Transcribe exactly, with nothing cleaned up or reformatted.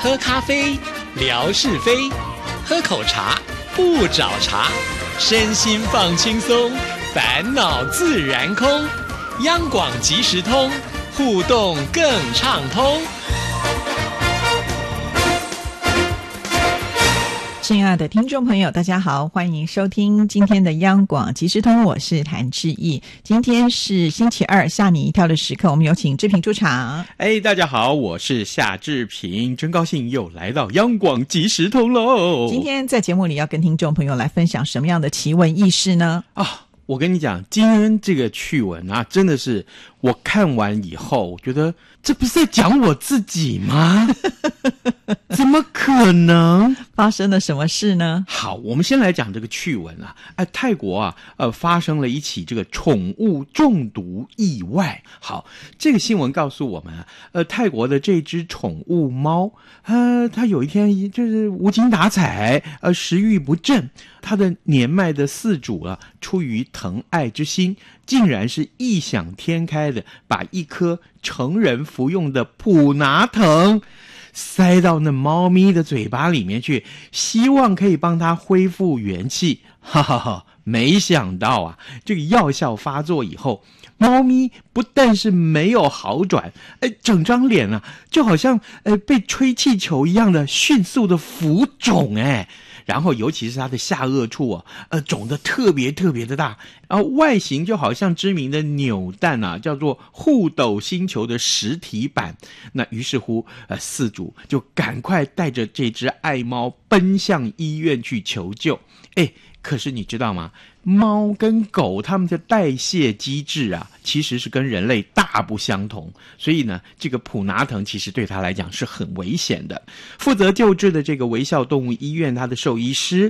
喝咖啡，聊是非；喝口茶，不找茬。身心放轻松，烦恼自然空。央广即时通，互动更畅通。 亲爱的听众朋友，大家好，欢迎收听今天的央广即时通，我是谭志毅。今天是星期二，吓你一跳的时刻，我们有请志平出场。 哎，大家好，我是夏志平，真高兴又来到央广即时通喽。 今天在节目里要跟听众朋友来分享什么样的奇闻异事呢？ 啊，我跟你讲，今天这个趣闻啊，真的是我看完以后，我觉得这不是在讲我自己吗？怎么可能？ 发生了什么事呢？ 好，我们先来讲这个趣闻啊。哎，泰国啊，呃，发生了一起这个宠物中毒意外。好，这个新闻告诉我们，呃，泰国的这只宠物猫，呃，它有一天就是无精打采，呃，食欲不振，它的年迈的饲主啊，出于疼爱之心，竟然是异想天开的，把一颗成人服用的普拿疼塞到那猫咪的嘴巴里面去，希望可以帮它恢复元气。哈哈哈！没想到啊，这个药效发作以后，猫咪不但是没有好转，哎，整张脸啊，就好像呃被吹气球一样的迅速的浮肿，哎。然后尤其是它的下颚处啊，呃，肿得特别特别的大，然后外形就好像知名的扭蛋啊，叫做互斗星球的实体版。那于是乎，呃，饲主就赶快带着这只爱猫奔向医院去求救。哎，可是你知道吗？猫跟狗它们的代谢机制啊，其实是跟人类大不相同，所以呢，这个普拿疼其实对它来讲是很危险的。负责救治的这个微笑动物医院，它的兽医师